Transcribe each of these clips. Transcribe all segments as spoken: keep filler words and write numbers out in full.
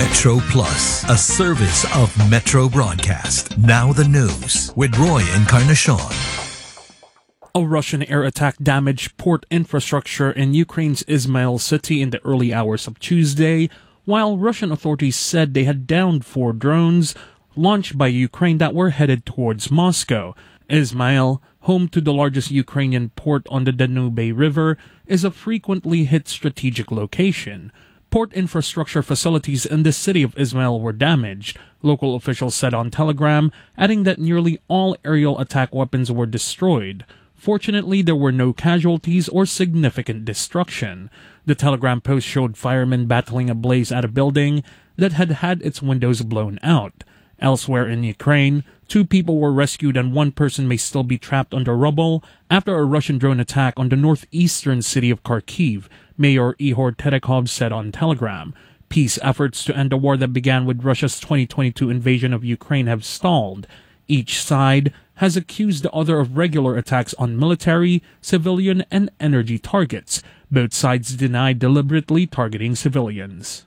Metro Plus, a service of Metro Broadcast. Now the news with Roy Encarnacion. A Russian air attack damaged port infrastructure in Ukraine's Izmail city in the early hours of Tuesday, while Russian authorities said they had downed four drones launched by Ukraine that were headed towards Moscow. Izmail, home to the largest Ukrainian port on the Danube River, is a frequently hit strategic location. Port infrastructure facilities in the city of Izmail were damaged, local officials said on Telegram, adding that nearly all aerial attack weapons were destroyed. Fortunately, there were no casualties or significant destruction. The Telegram post showed firemen battling a blaze at a building that had had its windows blown out. Elsewhere in Ukraine, two people were rescued and one person may still be trapped under rubble after a Russian drone attack on the northeastern city of Kharkiv, Mayor Ihor Terekhov said on Telegram. Peace efforts to end the war that began with Russia's twenty twenty-two invasion of Ukraine have stalled. Each side has accused the other of regular attacks on military, civilian, and energy targets. Both sides denied deliberately targeting civilians.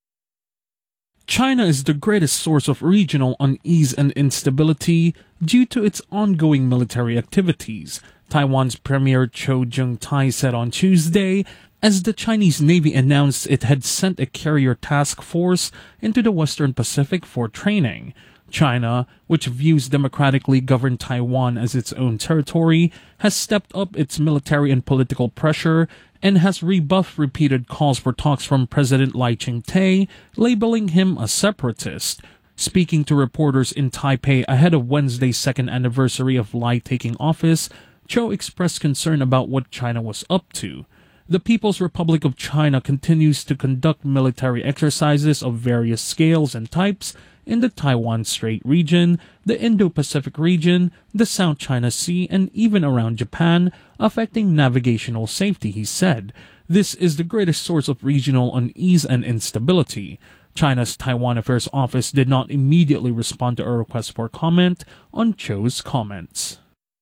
China is the greatest source of regional unease and instability due to its ongoing military activities, Taiwan's Premier Cho Jung-tai said on Tuesday, as the Chinese Navy announced it had sent a carrier task force into the Western Pacific for training. China, which views democratically governed Taiwan as its own territory, has stepped up its military and political pressure and has rebuffed repeated calls for talks from President Lai Ching-te, labeling him a separatist. Speaking to reporters in Taipei ahead of Wednesday's second anniversary of Lai taking office, Cho expressed concern about what China was up to. The People's Republic of China continues to conduct military exercises of various scales and types in the Taiwan Strait region, the Indo-Pacific region, the South China Sea, and even around Japan, affecting navigational safety, he said. This is the greatest source of regional unease and instability. China's Taiwan Affairs Office did not immediately respond to a request for comment on Cho's comments.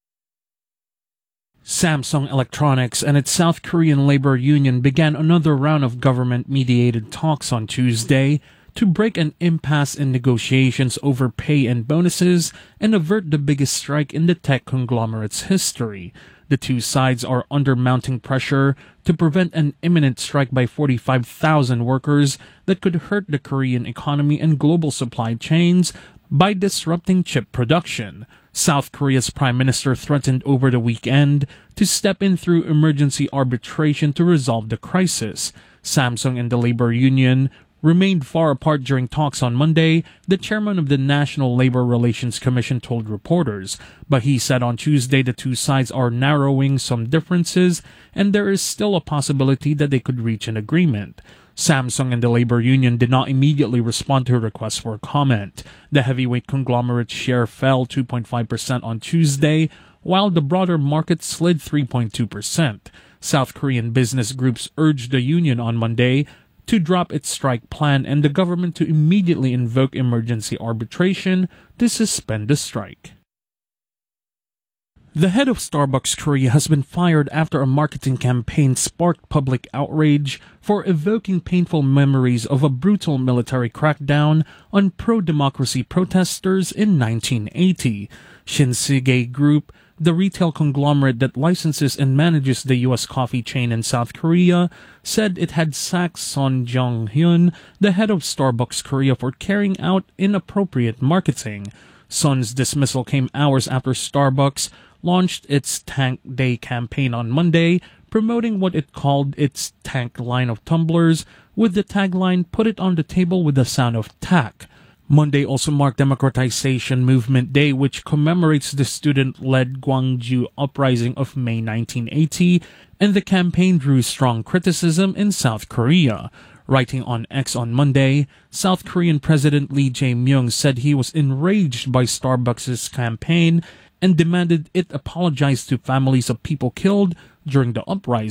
Samsung Electronics and its South Korean labor union began another round of government-mediated talks on Tuesday to break an impasse in negotiations over pay and bonuses and avert the biggest strike in the tech conglomerate's history. The two sides are under mounting pressure to prevent an imminent strike by forty-five thousand workers that could hurt the Korean economy and global supply chains by disrupting chip production. South Korea's prime minister threatened over the weekend to step in through emergency arbitration to resolve the crisis. Samsung and the labor union remained far apart during talks on Monday, the chairman of the National Labor Relations Commission told reporters, but he said on Tuesday the two sides are narrowing some differences and there is still a possibility that they could reach an agreement. Samsung and the labor union did not immediately respond to a request for comment. The heavyweight conglomerate's share fell two point five percent on Tuesday, while the broader market slid three point two percent. South Korean business groups urged the union on Monday to drop its strike plan and the government to immediately invoke emergency arbitration to suspend the strike. The head of Starbucks Korea has been fired after a marketing campaign sparked public outrage for evoking painful memories of a brutal military crackdown on pro-democracy protesters in nineteen eighty. Shinsegae Group, the retail conglomerate that licenses and manages the U S coffee chain in South Korea, said it had sacked Son Jong-hyun, the head of Starbucks Korea, for carrying out inappropriate marketing. Son's dismissal came hours after Starbucks launched its Tank Day campaign on Monday, promoting what it called its Tank line of tumblers, with the tagline, "Put it on the table with the sound of tack." Monday also marked Democratization Movement Day, which commemorates the student-led Gwangju uprising of May nineteen eighty, and the campaign drew strong criticism in South Korea. Writing on X on Monday, South Korean President Lee Jae-myung said he was enraged by Starbucks' campaign and demanded it apologize to families of people killed during the uprising.